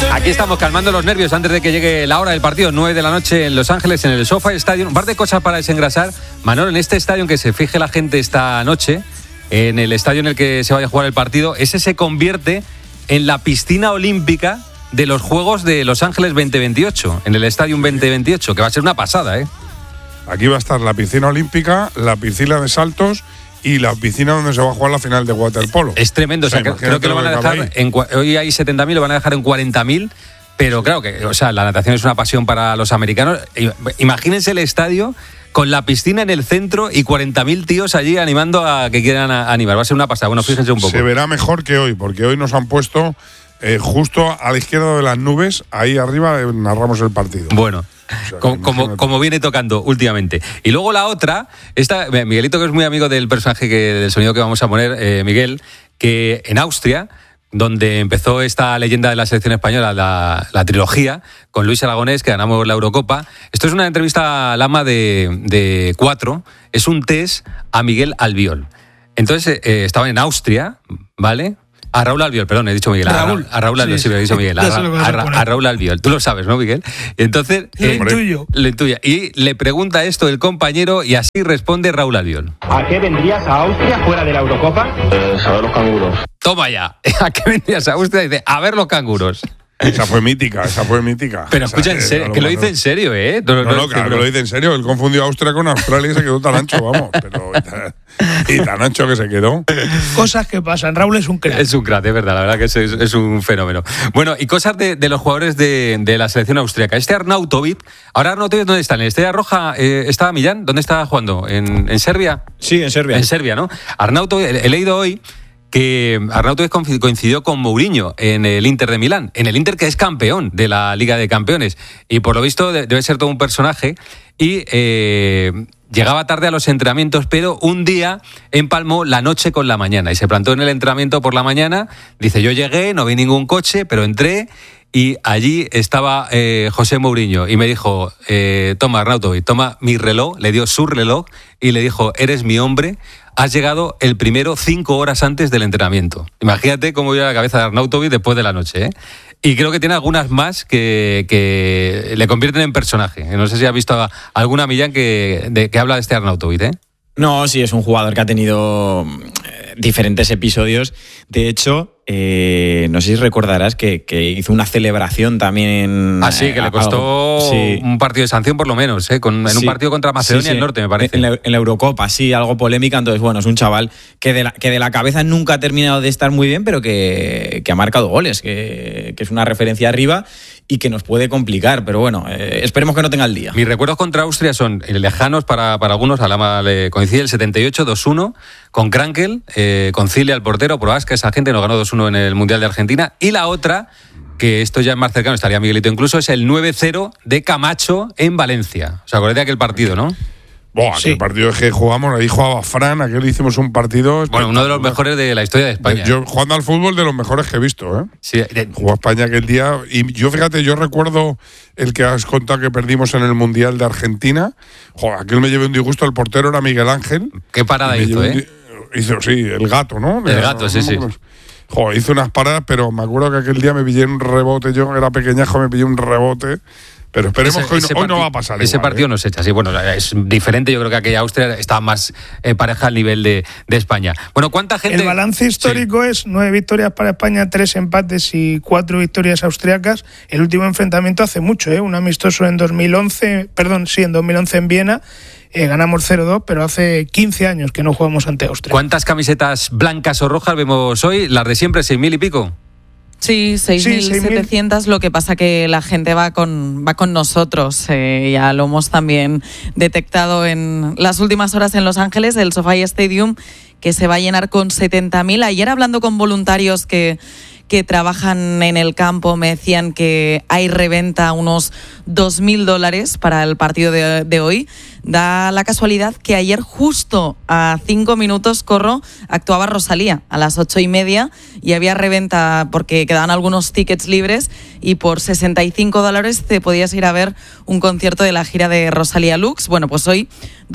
Aquí estamos calmando los nervios antes de que llegue la hora del partido, 9 de la noche en Los Ángeles, en el SoFi Stadium. Un par de cosas para desengrasar. Manolo, en este estadio en que se fije la gente esta noche, en el estadio en el que se vaya a jugar el partido, ese se convierte en la piscina olímpica de los Juegos de Los Ángeles 2028, en el Stadium 2028, que va a ser una pasada, ¿eh? Aquí va a estar la piscina olímpica, la piscina de saltos y la piscina donde se va a jugar la final de waterpolo. Es tremendo, o sea, creo que lo van a dejar hoy hay 70.000, lo van a dejar en 40.000, pero claro que, o sea, la natación es una pasión para los americanos. Imagínense el estadio con la piscina en el centro y 40.000 tíos allí animando a que quieran animar. Va a ser una pasada. Bueno, fíjense un poco. Se verá mejor que hoy, porque hoy nos han puesto justo a la izquierda de las nubes, ahí arriba narramos el partido. Bueno, o sea, como viene tocando últimamente. Y luego la otra, Miguelito, que es muy amigo del personaje del sonido que vamos a poner, Miguel, que en Austria, donde empezó esta leyenda de la selección española, la trilogía, con Luis Aragonés, que ganamos la Eurocopa. Esto es una entrevista Lama de 4, es un test a Miguel Albiol. Entonces, estaban en Austria, ¿vale? A Raúl Albiol, perdón, he dicho Miguel. A Raúl Albiol, sí, me he dicho Miguel. A Raúl Albiol, tú lo sabes, ¿no, Miguel? Entonces, lo intuyo. Y le pregunta esto el compañero y así responde Raúl Albiol. ¿A qué vendrías a Austria fuera de la Eurocopa? A ver los canguros. Toma ya. ¿A qué vendrías a Austria? Dice, a ver los canguros. Esa fue mítica. Pero escucha, en serio, que lo dice en serio, ¿eh? No, claro que lo dice en serio. Él confundió a Austria con Australia y se quedó tan ancho, vamos. Y tan ancho que se quedó. Cosas que pasan. Raúl es un crack. Es un crack, es verdad. La verdad que es un fenómeno. Bueno, y cosas de los jugadores de la selección austríaca. Arnautovic. Ahora Arnautovic, ¿dónde está? ¿En el Estrella Roja está Millán? ¿Dónde está jugando? ¿En Serbia? Sí, en Serbia. En Serbia, ¿no? Arnautovic, he leído hoy que Arnautovic coincidió con Mourinho en el Inter de Milán, en el Inter que es campeón de la Liga de Campeones, y por lo visto debe ser todo un personaje, y llegaba tarde a los entrenamientos, pero un día empalmó la noche con la mañana y se plantó en el entrenamiento por la mañana. Dice, yo llegué, no vi ningún coche, pero entré y allí estaba José Mourinho y me dijo, toma Arnautovic, toma mi reloj, le dio su reloj y le dijo, eres mi hombre, has llegado el primero 5 horas antes del entrenamiento. Imagínate cómo iba la cabeza de Arnautovic después de la noche, ¿eh? Y creo que tiene algunas más que le convierten en personaje. No sé si has visto alguna, Millán, que habla de este Arnautovic, ¿eh? No, sí, es un jugador que ha tenido diferentes episodios. De hecho, no sé si recordarás que hizo una celebración también. Sí, que le costó un partido de sanción por lo menos, en un partido contra Macedonia del Norte, me parece. En la Eurocopa, sí, algo polémica. Entonces, bueno, es un chaval que de la cabeza nunca ha terminado de estar muy bien, pero que ha marcado goles, que es una referencia arriba y que nos puede complicar. Pero bueno, esperemos que no tenga el día. Mis recuerdos contra Austria son lejanos para algunos. A Lama le coincide el 78, 2-1, con Krankel, con Cilia al portero, Proaska, esa gente nos ganó 2-1 en el Mundial de Argentina. Y la otra, que esto ya es más cercano, estaría Miguelito incluso, es el 9-0 de Camacho en Valencia. ¿Os acordáis de aquel partido, no? Aquel partido que jugamos, ahí jugaba Fran, aquel hicimos un partido. Bueno, uno de los mejores de la historia de España. Yo jugando al fútbol de los mejores que he visto, ¿eh? Sí, jugó a España aquel día. Y yo, fíjate, yo recuerdo el que has contado que perdimos en el Mundial de Argentina. Aquel me llevé un disgusto, el portero era Miguel Ángel. Qué parada hizo, ¿eh? Hizo, sí, el gato, ¿no? El gato, sí. Hizo unas paradas, pero me acuerdo que aquel día me pillé un rebote. Yo era pequeñajo, me pillé un rebote. Pero esperemos que hoy no va a pasar. Ese partido no se echa. Sí, bueno, es diferente. Yo creo que aquella Austria está más pareja al nivel de España. Bueno, ¿cuánta gente? El balance histórico es 9 victorias para España, 3 empates y 4 victorias austriacas. El último enfrentamiento hace mucho, un amistoso en 2011 en Viena. Ganamos 0-2, pero hace 15 años que no jugamos ante Austria. ¿Cuántas camisetas blancas o rojas vemos hoy? Las de siempre, 6.000 y pico. Sí, 6.700, lo que pasa que la gente va con nosotros, ya lo hemos también detectado en las últimas horas en Los Ángeles, el SoFi Stadium, que se va a llenar con 70.000. Ayer hablando con voluntarios que trabajan en el campo, me decían que hay reventa unos $2.000 para el partido de hoy. Da la casualidad que ayer justo a 5 minutos, actuaba Rosalía a las 8:30 y había reventa porque quedaban algunos tickets libres y por $65 te podías ir a ver un concierto de la gira de Rosalía Lux. Bueno, pues hoy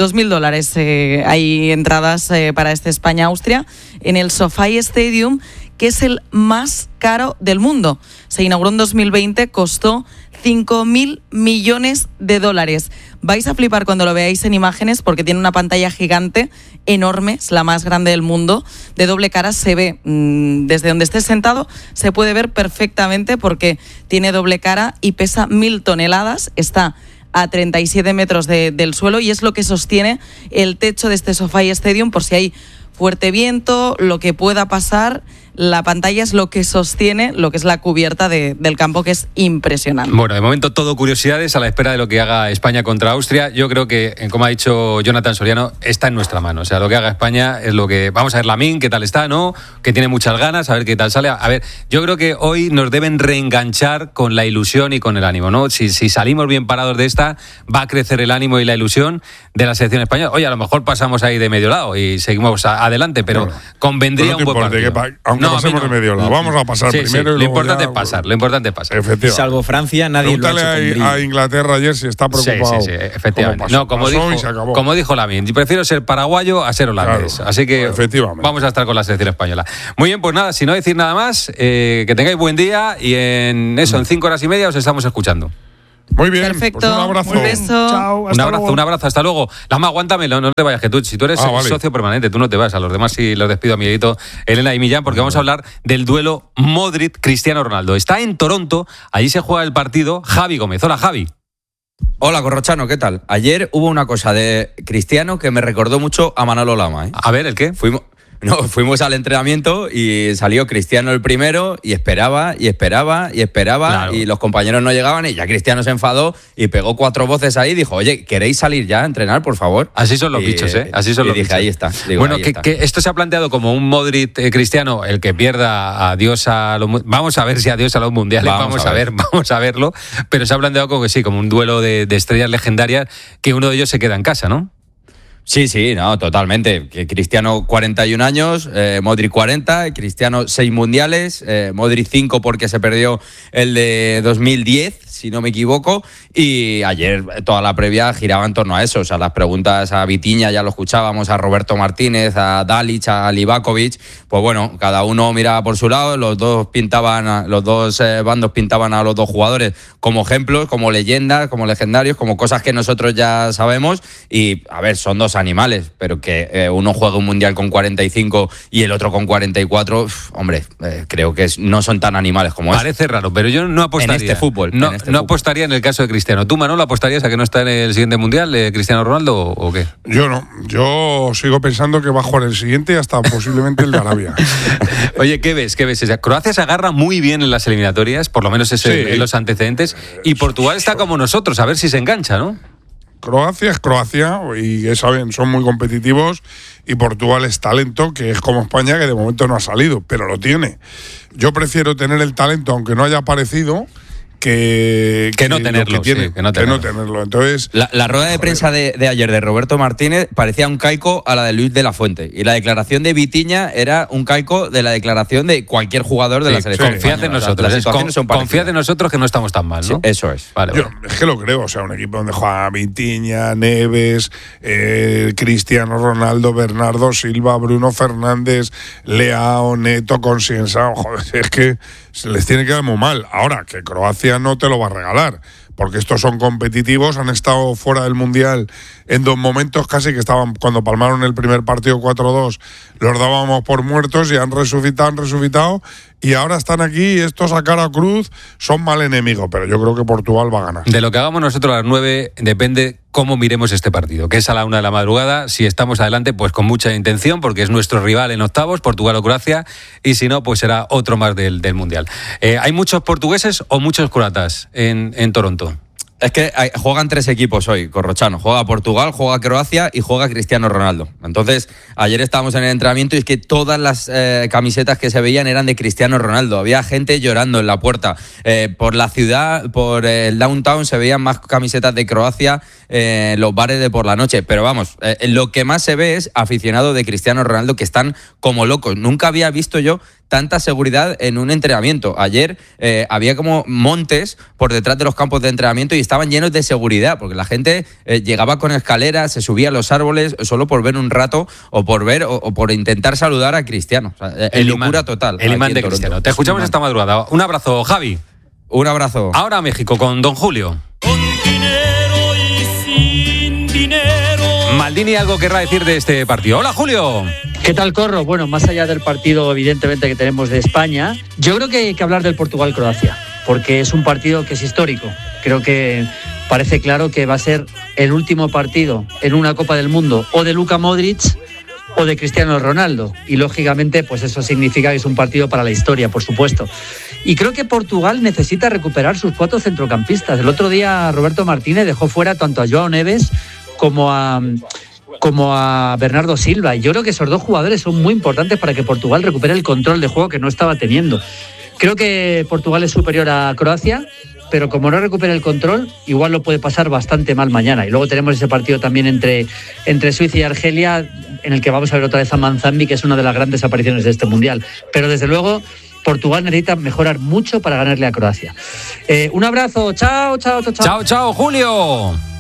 $2.000 hay entradas para este España-Austria en el SoFi Stadium, que es el más caro del mundo. Se inauguró en 2020, costó 5.000 millones de dólares. Vais a flipar cuando lo veáis en imágenes porque tiene una pantalla gigante, enorme, es la más grande del mundo, de doble cara, se ve desde donde estés sentado, se puede ver perfectamente porque tiene doble cara y pesa 1.000 toneladas, está a 37 metros del suelo y es lo que sostiene el techo de este SoFi Stadium por si hay fuerte viento, lo que pueda pasar. La pantalla es lo que sostiene lo que es la cubierta del campo, que es impresionante. Bueno, de momento todo curiosidades a la espera de lo que haga España contra Austria. Yo creo que, como ha dicho Jonathan Soriano, está en nuestra mano. O sea, lo que haga España es lo que... Vamos a ver Lamine, qué tal está, ¿no? Que tiene muchas ganas, a ver qué tal sale. A ver, yo creo que hoy nos deben reenganchar con la ilusión y con el ánimo, ¿no? Si salimos bien parados de esta, va a crecer el ánimo y la ilusión de la selección española. Oye, a lo mejor pasamos ahí de medio lado y seguimos adelante, pero convendría un buen partido. Aunque pasemos de medio lado. Vamos a pasar primero y lo importante es pasar, lo importante es pasar. Efectivamente. Salvo Francia, nadie lo ha hecho a Inglaterra ayer si está preocupado. Sí, efectivamente. Como dijo Lamine, prefiero ser paraguayo a ser holandés. Claro, así que vamos a estar con la selección española. Muy bien, pues nada, si no decir nada más, que tengáis buen día y en 5 horas y media os estamos escuchando. Muy bien, perfecto. Pues un abrazo. Un beso. Chao, un abrazo, hasta luego. Lama, aguántamelo, no te vayas, que tú, si tú eres socio permanente, tú no te vas, a los demás sí los despido a mi amiguito Elena y Millán, porque vamos a hablar del duelo Modric-Cristiano Ronaldo. Está en Toronto, allí se juega el partido. Javi Gómez, hola Javi. Hola Corrochano, ¿qué tal? Ayer hubo una cosa de Cristiano que me recordó mucho a Manolo Lama, ¿eh? A ver, ¿el qué? Fuimos al entrenamiento y salió Cristiano el primero y esperaba claro. Y los compañeros no llegaban y ya Cristiano se enfadó y pegó 4 voces ahí y dijo, oye, ¿queréis salir ya a entrenar, por favor? Así son los bichos, ¿eh? Así son los bichos. Ahí está. Bueno, que esto se ha planteado como un Modric Cristiano, el que pierda adiós a los... Vamos a ver si adiós a los mundiales, vamos a verlo, pero se ha planteado como que sí, como un duelo de estrellas legendarias, que uno de ellos se queda en casa, ¿no? Sí, no, totalmente. Cristiano 41 años, Modric 40, Cristiano 6 mundiales, Modric 5 porque se perdió el de 2010, si no me equivoco, y ayer toda la previa giraba en torno a eso. O sea, las preguntas a Vitinha ya lo escuchábamos, a Roberto Martínez, a Dalic, a Livakovic, pues bueno, cada uno miraba por su lado, los dos bandos pintaban a los dos jugadores como ejemplos, como leyendas, como legendarios, como cosas que nosotros ya sabemos, y a ver, son dos animales, pero que uno juegue un mundial con 45 y el otro con 44, hombre, creo que no son tan animales como eso. Parece raro, pero yo no apostaría. En este fútbol. No apostaría en el caso de Cristiano. ¿Tú, Manolo, apostarías a que no está en el siguiente mundial Cristiano Ronaldo o qué? Yo no. Yo sigo pensando que va a jugar el siguiente y hasta posiblemente el de Arabia. Oye, ¿qué ves? Croacia se agarra muy bien en las eliminatorias, por lo menos en los antecedentes, y Portugal está como nosotros, a ver si se engancha, ¿no? Croacia es Croacia y ya saben, son muy competitivos, y Portugal es talento, que es como España, que de momento no ha salido, pero lo tiene. Yo prefiero tener el talento, aunque no haya aparecido, que no tenerlo. Que no tenerlo. Entonces, la rueda de prensa de ayer de Roberto Martínez parecía un calco a la de Luis de la Fuente, y la declaración de Vitinha era un calco de la declaración de cualquier jugador de la selección. Confiad en nosotros. Confiad en nosotros, que no estamos tan mal, ¿no? Sí, eso es. Vale. Es que lo creo. O sea, un equipo donde juega Vitinha, Neves, Cristiano Ronaldo, Bernardo Silva, Bruno Fernández, Leao, Neto, Consiensao. Joder, es que se les tiene que dar muy mal. Ahora, que Croacia no te lo va a regalar, porque estos son competitivos, han estado fuera del Mundial en 2 momentos casi, que estaban, cuando palmaron el primer partido 4-2, los dábamos por muertos y han resucitado, y ahora están aquí, estos a cara cruz son mal enemigo, pero yo creo que Portugal va a ganar. De lo que hagamos nosotros a las 9 depende cómo miremos este partido, que es a la 1 de la madrugada. Si estamos adelante, pues con mucha intención, porque es nuestro rival en octavos, Portugal o Croacia, y si no, pues será otro más del Mundial. ¿Hay muchos portugueses o muchos croatas en Toronto? Es que juegan 3 equipos hoy, Corrochano. Juega Portugal, juega Croacia y juega Cristiano Ronaldo. Entonces, ayer estábamos en el entrenamiento y es que todas las camisetas que se veían eran de Cristiano Ronaldo. Había gente llorando en la puerta. Por la ciudad, por el downtown, se veían más camisetas de Croacia en los bares de por la noche. Pero vamos, lo que más se ve es aficionados de Cristiano Ronaldo que están como locos. Nunca había visto yo tanta seguridad en un entrenamiento. Ayer había como montes por detrás de los campos de entrenamiento y estaban llenos de seguridad, porque la gente llegaba con escaleras, se subía a los árboles solo por ver un rato o por ver o por intentar saludar a Cristiano. O sea, locura total. El imán de Cristiano. Te escuchamos esta madrugada. Un abrazo, Javi. Un abrazo. Ahora a México con don Julio. Con dinero y sin dinero. Maldini algo querrá decir de este partido. Hola, Julio. ¿Qué tal, Corro? Bueno, más allá del partido evidentemente que tenemos de España, yo creo que hay que hablar del Portugal-Croacia, porque es un partido que es histórico. Creo que parece claro que va a ser el último partido en una Copa del Mundo o de Luka Modric o de Cristiano Ronaldo, y lógicamente pues eso significa que es un partido para la historia, por supuesto. Y creo que Portugal necesita recuperar sus 4 centrocampistas. El otro día Roberto Martínez dejó fuera tanto a João Neves como a Bernardo Silva, y yo creo que esos 2 jugadores son muy importantes para que Portugal recupere el control de juego que no estaba teniendo. Creo que Portugal es superior a Croacia, pero como no recupera el control, igual lo puede pasar bastante mal mañana. Y luego tenemos ese partido también entre Suiza y Argelia, en el que vamos a ver otra vez a Manzambi, que es una de las grandes apariciones de este Mundial. Pero desde luego Portugal necesita mejorar mucho para ganarle a Croacia. Un abrazo, chao, Julio.